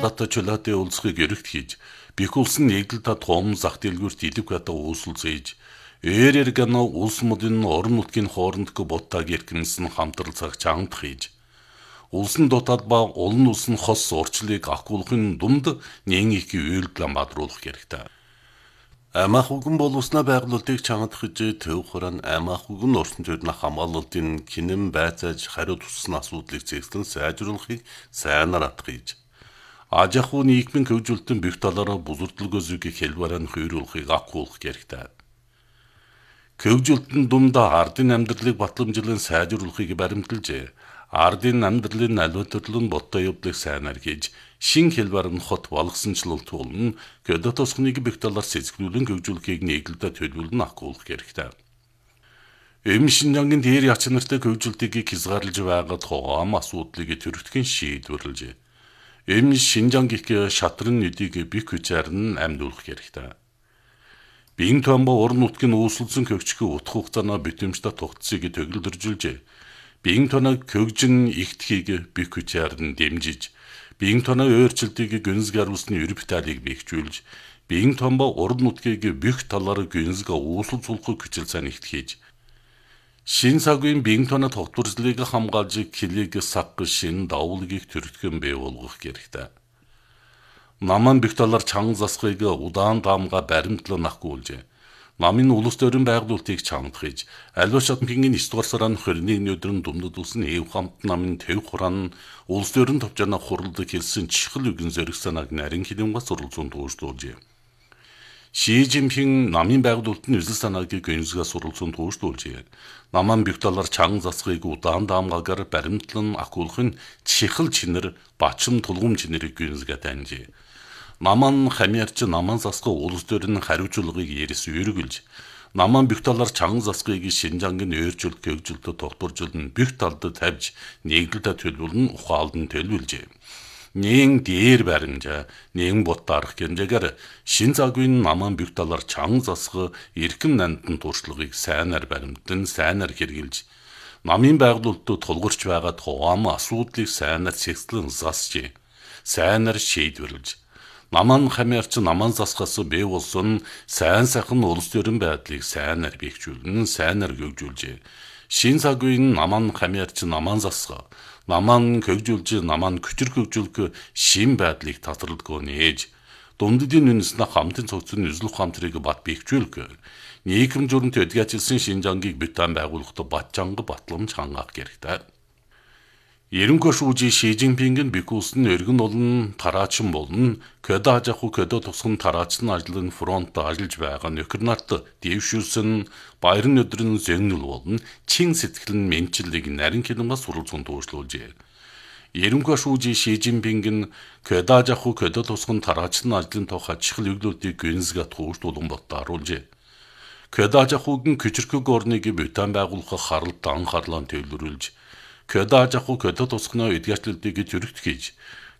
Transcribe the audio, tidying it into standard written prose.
Бата чөлөөтэй уулзахыг эрэгт хийж, бих улсын нэгдэлтэй том зах дэлгүүрт идэвхтэй ууслуулж, эргэн улс модын орон нутгийн хоорондох боттаг эркэнсэн хамтрал цаг чангад хийж, улсын дотоод ба олон улсын хос орчлыг ахгуулахын дунд нэн их үйлдэл бадруулах хэрэгтэй. Амах үгэн боловсноо байгуулалтыг чангадах төв хуран амах үгэн орчин тойрны хамгаалалтын кинэм байцааж хариу туссан асуудлыг зэгцэн сайжруулахыг сайнаар атгийж, аж ахуй нийгмийн хөгжүүлэлтийн бүх талаараа бузурдлогоозыг хэлбэрэн хүйрүүлэхийг ахгуулах хэрэгтэй. Хөгжүүлэлтийн дунд ардын амьдралыг батламжлан сайжруулахыг баримталж, ардын амьдралын аливаа төрлийн бодтой явдлыг сайнаар хийж, шин хэлбэрэн хот болгосончлолт болно, көдө тосгоныг бүх талаар сэцгэлүүлэн хөгжүүлэхийг нийгэлдэ төлөвлөн ахгуулах хэрэгтэй. Шинжангийн дээр яч нартай хөгжүүлэлтийг хязгаарлаж байгаад хоом асуудлыг төрөлтгөн шийдвэрлэж, Шинжанг их шатрын нүдийг бих хүчээр нь амьдуулах хэрэгтэй. Бин томбо орон нутгийн үүсэлсэн хөгжихөө утга хугацааны битэмжтэй тогтцыг төгөлдөржүүлж, бин тоног хөгжин ихтхийг бих хүчээр нь дэмжиж, бин тоног өөрчлөлтийг гүнзгий харуулсны ербиталыг бэхжүүлж, бин томбо орон нутгийг бих талаар гүнзгий үүсэл сулхыг хүчил сайн ихтхийж, шин цагийн бин тоног тогтворслыг хамгаалж хилийг саг шин давуулгийг төрөлхөн бий болгох хэрэгтэй. Наман бих талаар чанга засахыг удаан даамга баримтлан ахгуулж, намын улс төрийн байгуулалтыг чангадах, аливаа шатмгийн 9 дугаар сарын 21-ний өдөр Думдад улсын Эв хамт намын төв хуран улс төрийн товчооноо хурлд хэлсэн чихэл үгэн зэрэг санааг нарийн хилэмгээс суралцуун туушдуулж, Ши Жинпин намын байгуулалтын үзэл санааг гүнзгээс суралцуун туушдуулж, наман бих талаар чанга засахыг удаан даамгагаар баримтлан ахгуулахын чихэл чинэр бачим тулгум чинэрийг гүнзгээ таньж, наман хамиарч наман засах улс төрийн хариуцлагыг ерс өргөлж, наман бих талаар чанга засахыг Шинжангийн өөрчлөлт хөгжүүлэлтэд тогтворжуулн бих талд тавьж нэгдэлтэй төлөвлөн ухаалдан төлөвлөж, нэн дээр баримжаа, нэн бот дарах хэмжээгээр шин цагийн наман бих талаар чанга засах эрхэм нандин туршлагыг сайнаар баримтан, сайнаар хэрэгжилж, намын байгуулалтад тулгарч байгаад хоом асуудлыг сайнаар цэгцлэн засж, сайнаар шийдвэрлэж, наман хамиарч наман засахаас бий болсон сайн сайхан улс төрийн байдлыг сайнаар бэхжүүлэн, сайнаар хөгжүүлж, шин цагийн наман хамиарч наман засах, наман хөгжүүлж, наман хүчрх хөгжүүлэх шин байдлыг татварлага нээж, Думдадын үнэснэ хамтын цогцны үзлэх хамтрыг бат бэхжүүлэх, нийгэм журамт өдгөөжилсэн Шинжангийг бүтэн байгуулахад бат чанга батламж хангаах хэрэгтэй. Ерөнхий шүүжи Ши Жинпингийн бих улсын өргөн олон тараачин болон көдө аж ахуй көдө тусган тараачны ажлын фронт ажиллаж байгаа нөхөр нарт дэвшүүлсэн баярын өдрийн зөөнөл болон чин сэтгэлэн мэнчиллийг нарийн хилэмгээс суралцуун туушдуулж, ерөнхий шүүжи Ши Жинпингийн көдө аж ахуй көдө тусган тараачны ажлын тухай чихэл өглөөдийг гүнзгий туушдуулан боттааруулж, көдө аж ахуйн küçük орныг бүтэн байгуулах харалт анхаарлаа төвлөрүүлж, көдө аж ахуй көдө тусганы эдгээрчлэлтийг төрөлт хийж,